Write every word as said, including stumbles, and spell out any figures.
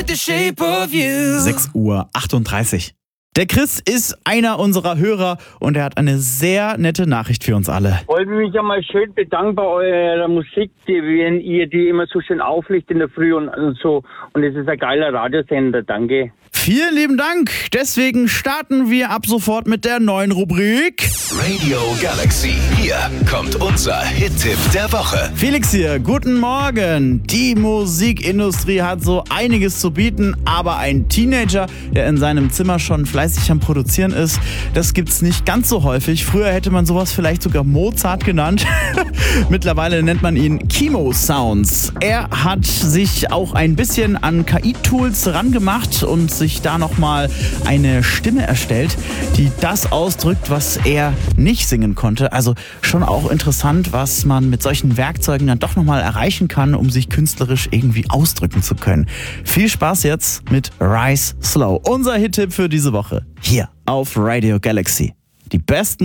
with the shape of you. sechs Uhr achtunddreißig. Der Chris ist einer unserer Hörer und er hat eine sehr nette Nachricht für uns alle. Ich wollte mich einmal schön bedanken bei eurer Musik, die, wenn ihr die immer so schön auflegt in der Früh und, und so. Und es ist ein geiler Radiosender, danke. Vielen lieben Dank. Deswegen starten wir ab sofort mit der neuen Rubrik Radio Galaxy. Hier kommt unser Hit-Tipp der Woche. Felix hier, guten Morgen. Die Musikindustrie hat so einiges zu bieten, aber ein Teenager, der in seinem Zimmer schon fleißig am Produzieren ist, das gibt's nicht ganz so häufig. Früher hätte man sowas vielleicht sogar Mozart genannt. Mittlerweile nennt man ihn Kimo Sounds. Er hat sich auch ein bisschen an K I-Tools rangemacht und sich da nochmal eine Stimme erstellt, die das ausdrückt, was er nicht singen konnte. Also schon auch interessant, was man mit solchen Werkzeugen dann doch nochmal erreichen kann, um sich künstlerisch irgendwie ausdrücken zu können. Viel Spaß jetzt mit Rise Slow. Unser Hit-Tipp für diese Woche hier auf Radio Galaxy. Die besten